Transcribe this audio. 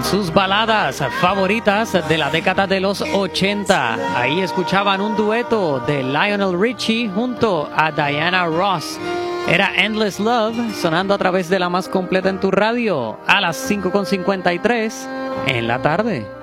sus baladas favoritas de la década de los 80. Ahí escuchaban un dueto de Lionel Richie junto a Diana Ross. Era Endless Love, sonando a través de la más completa en tu radio a las 5:53 en la tarde.